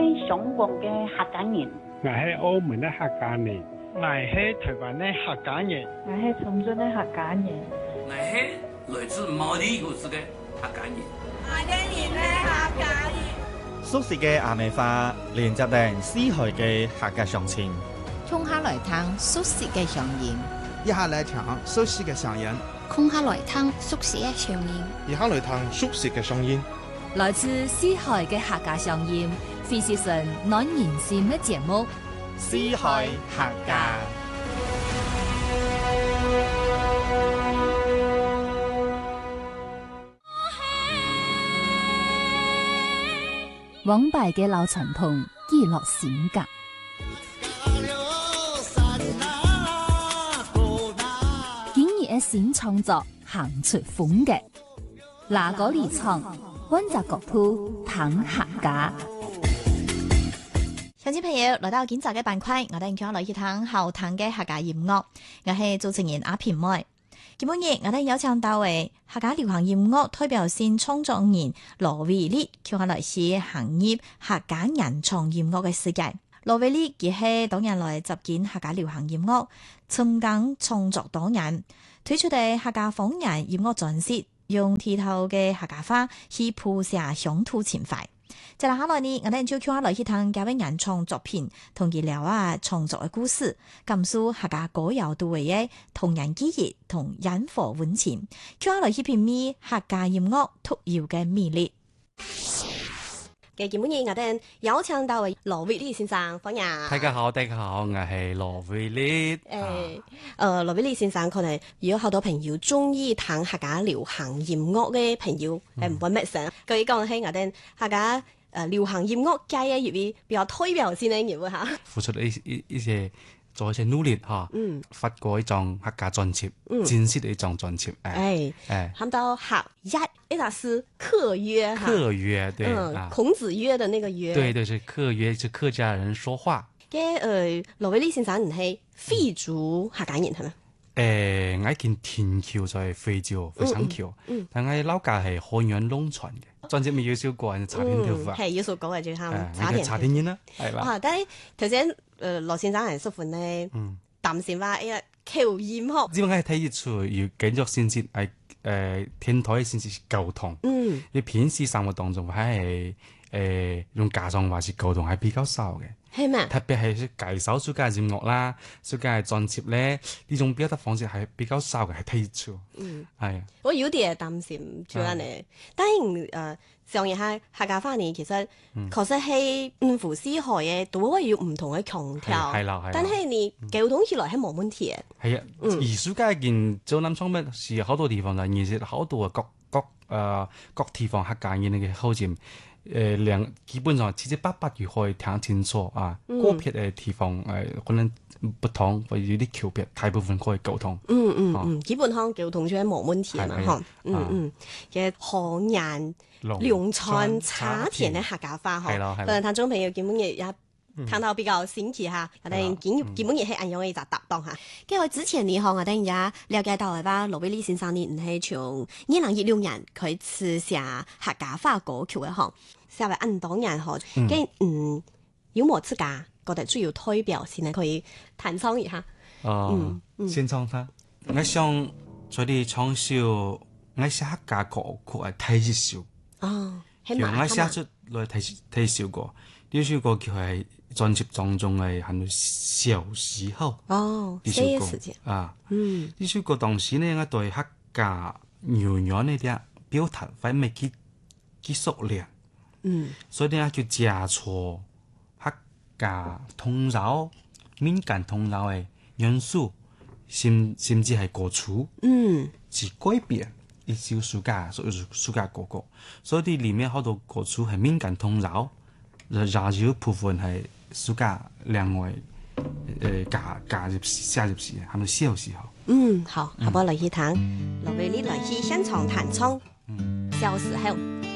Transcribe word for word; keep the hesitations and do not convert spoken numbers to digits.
係香港嘅客家人， 我係澳門嘅客家人， 我係台灣嘅客家人， 我係長春嘅客家人， 我係來自毛地古市嘅客家人， 我哋係客家人。 熟悉嘅阿美花，連接定四海嘅客家鄉親。 衝下來聽熟悉嘅聲音， 一下來聽熟悉嘅聲音， 空下來聽熟悉嘅聲音， 一下來聽熟悉嘅聲音。 來自四海嘅客家聲音，飛時神暖人心嘅節目， 四海客家。 往敗嘅老傳統，記錄性格。今日嘅新創作，行出風格，哪個離場？溫習各鋪談客家。 鄉親朋友來到今集嘅板塊，我哋今日來去聽後談嘅客家音樂。我係主持人阿平妹。今日我哋有請到位客家流行音樂代表性創作人羅偉力，叫我來是行業客家人唱音樂嘅世界。羅偉力佢係當年來集結客家流行音樂，曾經創作多年，推出嘅客家方言音樂專輯，用剔透嘅客家話去譜寫鄉土情懷。接下來呢，我哋就叫我來去聽幾位原創作品，同佢聊下創作嘅故事，感受客家歌謠都會嘅童年記憶同煙火溫情，叫我來去品味客家音樂特有嘅魅力。嘅今日我哋邀請到嘅羅偉力先生，歡迎。 大家好，大家好，我係羅偉力。誒、 欸，誒，羅偉力先生，可能如果好多朋友中意聽客家流行音樂嘅朋友，誒唔會陌生。佢講起我哋客家誒流行音樂界嘅一位比較代表性嘅人物嚇， 付出一一一些做一些努力嚇，嗯，發過一張客家專輯，嗯，正式嘅一張專輯， 誒誒，喊到客一，一個是客約哈， 客約對， 嗯，孔子約的那個約， 對對，是客約，是客家人說話。 嘅誒，羅偉力先生唔係非族客家人係咪？ 誒，我見田橋就係非洲非常橋，但係老家係漢源農村嘅，專輯咪有首歌係茶田豆腐啊， 係有首歌係叫喊茶田茶田煙啦，係啦。 哇！但係頭先誒羅先生係說款咧，擔心話誒口音嗬， 只不過係睇得出要繼續先至係誒天台先至溝通，嗯，你平時生活當中係誒用家常話是溝通係比較少嘅。 係咩？ 特別係介紹暑假音樂啦，暑假專輯咧，呢種表達方式係比較少嘅，係睇出。嗯，係啊。 我有啲擔心住啦你，但係誒上一下客家話呢，其實確實係五湖四海嘅都會有唔同嘅腔調。 係啦，係。 但係你溝通起來係冇問題嘅。 係啊，而暑假件做南昌咩是好多地方就認識好多各各誒各地方客家人嘅口音。誒兩、呃、基本上七七八八就可以聽清楚啊，個別嘅地方誒、呃、可能不同，或者有啲橋別，大部分可以溝通。嗯嗯嗯， 基本上溝通就係冇問題啊嘛，嗬。嗯嗯，嘅漢人農村茶田嘅客家話，嗬。係啦係啦。可能聽眾朋友基本亦也聽到比較新奇嚇，我哋基基本亦係按樣嘅一個搭檔嚇。跟住我之前呢，嗬，我哋而家了解到嘅話，羅偉力先生呢，唔係從二零一六年佢詞寫客家話歌曲嘅嗬。寫為按當人嗬，跟嗯有冇自家覺得最有代表性嘅可以彈唱一下？ 哦，先唱下。我想做啲唱首，我寫客家歌曲係第一首。哦，叫我寫出來第第一首歌，呢首歌叫係專輯當中係係小時候。哦，呢首歌啊，嗯，呢首歌當時呢，我對客家牛肉呢啲表達phải未幾幾熟練。嗯，所以咧叫借錯客家通謠、閩間通謠嘅元素，甚甚至係歌詞，嗯，是改變一首暑假，所以暑假歌曲，所以啲裡面好多歌詞係閩間通謠，然後有部分係暑假另外誒加加入寫入時，係咪小時候？ 嗯，好，下波嚟去聽，羅偉力嚟去現場彈唱，小時候。